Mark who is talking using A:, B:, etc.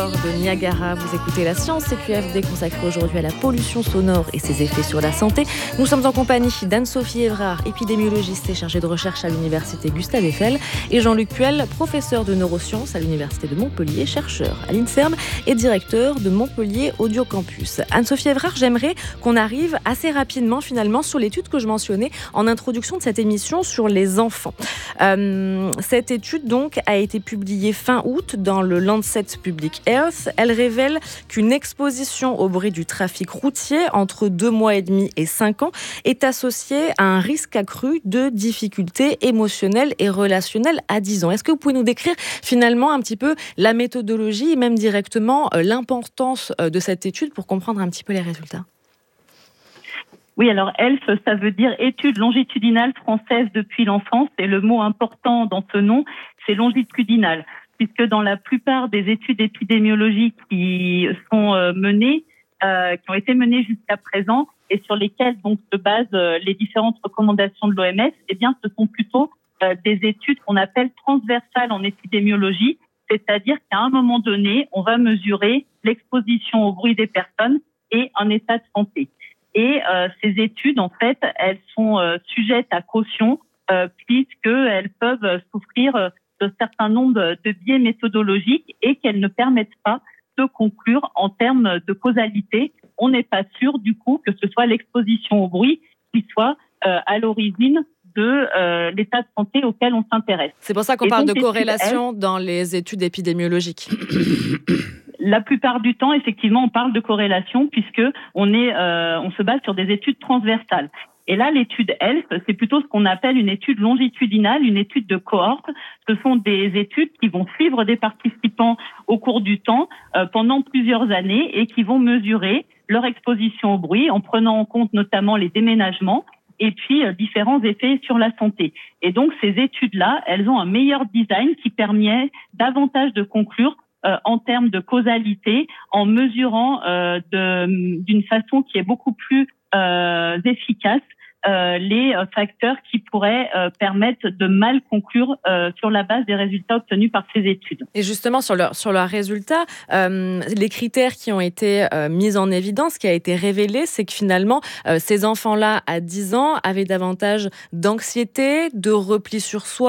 A: de Niagara. Vous écoutez la Science CQFD consacrée aujourd'hui à la pollution sonore et ses effets sur la santé. Nous sommes en compagnie d'Anne-Sophie Évrard, épidémiologiste et chargée de recherche à l'université Gustave Eiffel, et Jean-Luc Puel, professeur de neurosciences à l'université de Montpellier, chercheur à l'INSERM et directeur de Montpellier Audio Campus. Anne-Sophie Évrard, j'aimerais qu'on arrive assez rapidement finalement sur l'étude que je mentionnais en introduction de cette émission sur les enfants. Cette étude donc a été publiée fin août dans le Lancet Public Health. Elle révèle qu'une exposition au bruit du trafic routier entre 2 mois et demi et 5 ans est associée à un risque accru de difficultés émotionnelles et relationnelles à 10 ans. Est-ce que vous pouvez nous décrire finalement un petit peu la méthodologie et même directement l'importance de cette étude pour comprendre un petit peu les résultats ?
B: Oui, alors ELF, ça veut dire étude longitudinale française depuis l'enfance, et le mot important dans ce nom, c'est longitudinal, puisque dans la plupart des études épidémiologiques qui sont menées, qui ont été menées jusqu'à présent et sur lesquelles donc se basent les différentes recommandations de l'OMS, eh bien, ce sont plutôt des études qu'on appelle transversales en épidémiologie, c'est-à-dire qu'à un moment donné, on va mesurer l'exposition au bruit des personnes et un état de santé. Et ces études, en fait, elles sont sujettes à caution puisqu'elles peuvent souffrir de certains nombres de biais méthodologiques et qu'elles ne permettent pas de conclure en termes de causalité. On n'est pas sûr, du coup, que ce soit l'exposition au bruit qui soit à l'origine de l'état de santé auquel on s'intéresse.
A: C'est pour ça qu'on parle de corrélation dans les études épidémiologiques.
B: La plupart du temps, effectivement, on parle de corrélation puisque on se base sur des études transversales. Et là, l'étude ELF, c'est plutôt ce qu'on appelle une étude longitudinale, une étude de cohorte. Ce sont des études qui vont suivre des participants au cours du temps pendant plusieurs années et qui vont mesurer leur exposition au bruit en prenant en compte notamment les déménagements et puis différents effets sur la santé. Et donc, ces études-là, elles ont un meilleur design qui permet davantage de conclure en termes de causalité, en mesurant d'une façon qui est beaucoup plus efficace les facteurs qui pourraient permettre de mal conclure sur la base des résultats obtenus par ces études.
A: Et justement, sur leurs résultats, les critères qui ont été mis en évidence, ce qui a été révélé, c'est que finalement, ces enfants-là, à 10 ans, avaient davantage d'anxiété, de repli sur soi,